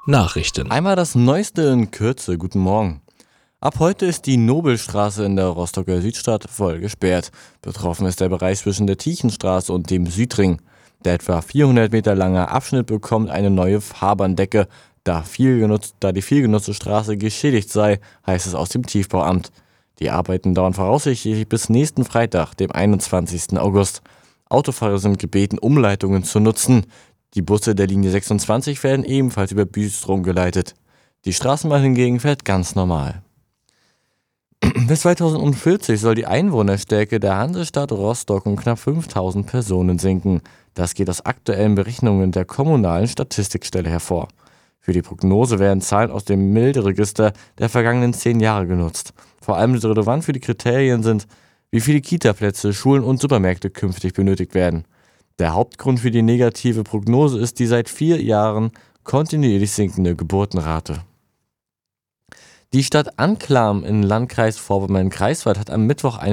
Nachrichten. Einmal das Neueste in Kürze. Guten Morgen. Ab heute ist die Nobelstraße in der Rostocker Südstadt voll gesperrt. Betroffen ist der Bereich zwischen der Tiechenstraße und dem Südring. Der etwa 400 Meter lange Abschnitt bekommt eine neue Fahrbahndecke, da die viel genutzte Straße geschädigt sei, heißt es aus dem Tiefbauamt. Die Arbeiten dauern voraussichtlich bis nächsten Freitag, dem 21. August. Autofahrer sind gebeten, Umleitungen zu nutzen. Die Busse der Linie 26 werden ebenfalls über Büstrom geleitet. Die Straßenbahn hingegen fährt ganz normal. Bis 2040 soll die Einwohnerstärke der Hansestadt Rostock um knapp 5000 Personen sinken. Das geht aus aktuellen Berechnungen der kommunalen Statistikstelle hervor. Für die Prognose werden Zahlen aus dem Melderegister der vergangenen 10 Jahre genutzt. Vor allem relevant für die Kriterien sind, wie viele Kitaplätze, Schulen und Supermärkte künftig benötigt werden. Der Hauptgrund für die negative Prognose ist die seit 4 Jahren kontinuierlich sinkende Geburtenrate. Die Stadt Anklam im Landkreis Vorpommern-Greifswald hat am Mittwoch eine